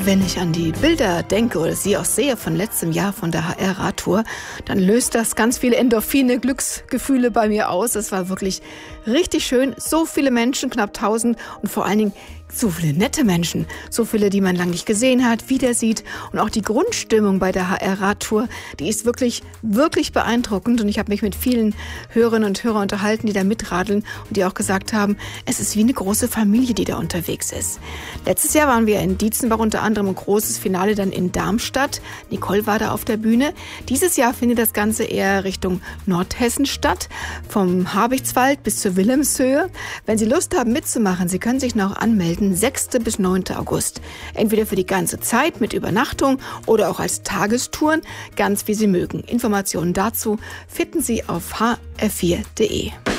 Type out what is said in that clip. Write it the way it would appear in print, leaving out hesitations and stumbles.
Wenn ich an die Bilder denke oder sie auch sehe von letztem Jahr von der HR-Radtour, dann löst das ganz viele Endorphine, Glücksgefühle bei mir aus. Es war wirklich richtig schön. So viele Menschen, knapp 1000 und vor allen Dingen so viele nette Menschen, so viele, die man lange nicht gesehen hat, wieder sieht. Und auch die Grundstimmung bei der HR-Radtour, die ist wirklich, wirklich beeindruckend. Und ich habe mich mit vielen Hörerinnen und Hörern unterhalten, die da mitradeln und die auch gesagt haben, es ist wie eine große Familie, die da unterwegs ist. Letztes Jahr waren wir in Dietzenbach unter anderem, ein großes Finale dann in Darmstadt. Nicole war da auf der Bühne. Dieses Jahr findet das Ganze eher Richtung Nordhessen statt, vom Habichtswald bis zur Wilhelmshöhe. Wenn Sie Lust haben mitzumachen, Sie können sich noch anmelden. 6. bis 9. August. Entweder für die ganze Zeit mit Übernachtung oder auch als Tagestouren, ganz wie Sie mögen. Informationen dazu finden Sie auf hr4.de.